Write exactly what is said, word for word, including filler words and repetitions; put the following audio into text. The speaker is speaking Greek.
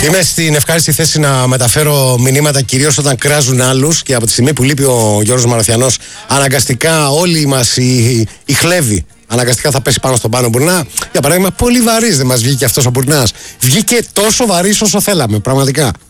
Είμαι στην ευχάριστη θέση να μεταφέρω μηνύματα κυρίως όταν κράζουν άλλους, και από τη στιγμή που λείπει ο Γιώργος Μαραθιανός, αναγκαστικά όλοι μας οι, οι χλέβοι αναγκαστικά θα πέσει πάνω στον Πάνο Μπουρνά. Για παράδειγμα, πολύ βαρύς δεν μας βγήκε αυτός ο Μπουρνάς. Βγήκε τόσο βαρύς όσο θέλαμε, πραγματικά.